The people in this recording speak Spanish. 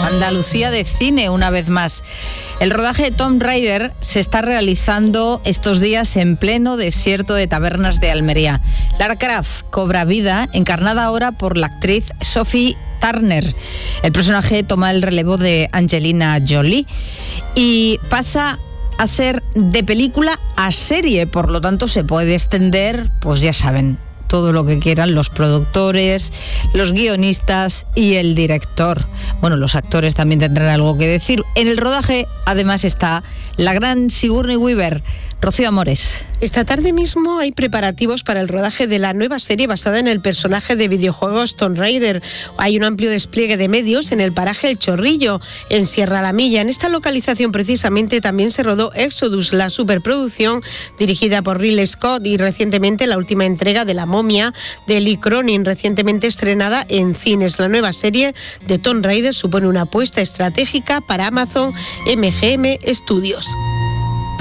Andalucía de cine una vez más. El rodaje de Tomb Raider se está realizando estos días en pleno desierto de tabernas de Almería. Lara Croft cobra vida, encarnada ahora por la actriz Sophie Turner. El personaje toma el relevo de Angelina Jolie y pasa a ser de película a serie, por lo tanto se puede extender, pues ya saben, todo lo que quieran los productores, los guionistas y el director. Bueno, los actores también tendrán algo que decir. En el rodaje, además, está la gran Sigourney Weaver. Rocío Amores. Esta tarde mismo hay preparativos para el rodaje de la nueva serie basada en el personaje de videojuegos Tomb Raider. Hay un amplio despliegue de medios en el paraje El Chorrillo, en Sierra La Milla. En esta localización precisamente también se rodó Exodus, la superproducción dirigida por Ridley Scott, y recientemente la última entrega de La Momia de Lee Cronin, recientemente estrenada en cines. La nueva serie de Tomb Raider supone una apuesta estratégica para Amazon MGM Studios.